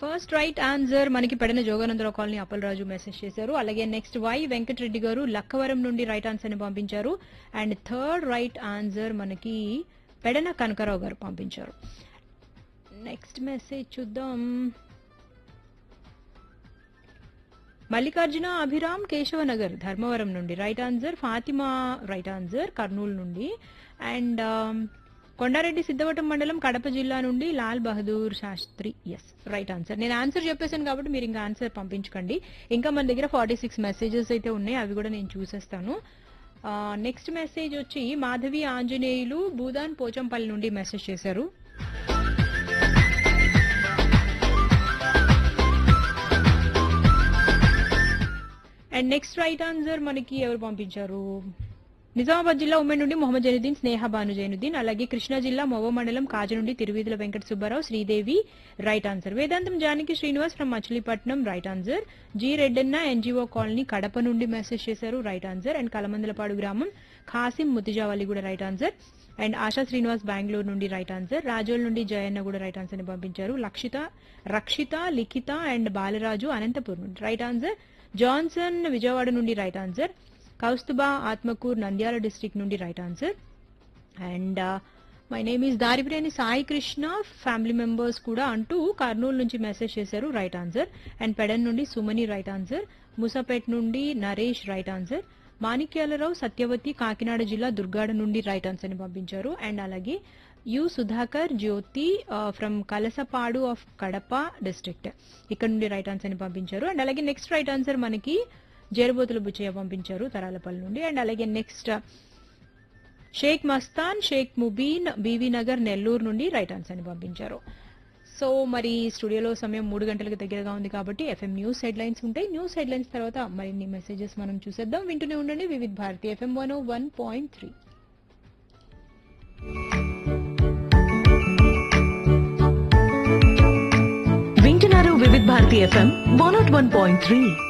First right answer మనకి Pedana Jogananda Rao colony Appalaraju message చేశారు. అలాగే నెక్స్ట్ వై వెంకటరెడ్డి గారు లక్కవరం నుండి రైట్ ఆన్సర్ ని పంపించారు. అండ్ థర్డ్ రైట్ ఆన్సర్ మనకి పెడన కనకరావు గారు పంపించారు. నెక్స్ట్ మెసేజ్ చూద్దాం. మల్లికార్జున అభిరామ్ కేశవనగర్ ధర్మవరం నుండి right answer. Fatima right answer Kurnool నుండి. అండ్ కొండారెడ్డి సిద్ధవటం మండలం కడప జిల్లా నుండి Lal Bahadur Sastry yes right answer. నేను ఆన్సర్ చెప్పేశాను కాబట్టి మీరు ఇంకా ఆన్సర్ పంపించకండి. ఇంకా మన దగ్గర 46 మెసేజెస్ అయితే ఉన్నాయి, అవి కూడా నేను చూసేస్తాను. నెక్స్ట్ మెసేజ్ వచ్చి మాధవి ఆంజనేయులు భూదాన్ పోచంపల్లి నుండి మెసేజ్ చేశారు. అండ్ నెక్స్ట్ రైట్ ఆన్సర్ మనకి ఎవరు పంపించారు? నిజామాబాద్ జిల్లా ఉమ్మడి నుండి మొహమ్మద్ జైనుద్దీన్, స్నేహ భాను జైనుద్దీన్. అలాగే కృష్ణా జిల్లా మొవ మండలం కాజ నుండి Tiruveedhula Venkata Subbarao, Sridevi right answer. Vedantam Janaki Srinivas from Machilipatnam right answer. G Reddanna NGO colony Kadapa నుండి మెసేజ్ చేశారు రైట్ ఆన్సర్. అండ్ కలమందలపాడు గ్రామం ఖాసిం ముతిజావలి కూడా right answer. And ASHA Srinivas Bengaluru నుండి రైట్ ఆన్సర్. రాజోల్ నుండి జయన్న కూడా రైట్ ఆన్సర్ ని పంపించారు. రక్షిత లిఖిత అండ్ బాలరాజు అనంతపూర్ నుండి రైట్ ఆన్సర్. జాన్సన్ విజయవాడ నుండి right answer. Kaustubha Atmakur Nandyal district నుండి right answer. And my name is దారిపిరేని Sai Krishna family members కూడా అంటూ కర్నూలు నుంచి మెసేజ్ చేశారు రైట్ ఆన్సర్. అండ్ పెడన్ నుండి సుమని రైట్ ఆన్సర్. ముసాపేట్ నుండి నరేష్ రైట్ ఆన్సర్. మాణిక్యాలరావు సత్యవతి కాకినాడ జిల్లా దుర్గాడ నుండి రైట్ ఆన్సర్ ని పంపించారు. అండ్ అలాగే you Sudhakar Jyothi from Kalasapadu of Kadapa district ఇక్కడ నుండి రైట్ ఆన్సర్ ని పంపించారు. అండ్ అలాగే నెక్స్ట్ రైట్ ఆన్సర్ మనకి జేరుబోతుల బుచ్చయ్య పంపించారు తరాలపల్లి నుండి. అండ్ అలాగే నెక్స్ట్ షేక్ మస్తాన్ షేక్ ముబీన్ బీవీ నగర్ నెల్లూరు నుండి రైట్ ఆన్సర్ ని పంపించారు. సో మరి స్టూడియోలో సమయం 3 గంటలకు దగ్గరగా ఉంది కాబట్టి ఎఫ్ఎం న్యూస్ హెడ్లైన్స్ ఉంటాయి. న్యూస్ హెడ్లైన్స్ తర్వాత మరిన్ని మెసేజెస్ మనం చూసేద్దాం. వింటూనే ఉండండి వివిధ్ భారతి ఎఫ్ఎం 101.3. వింటున్నారు వివిధ్ భారతి ఎఫ్ఎం 101.3.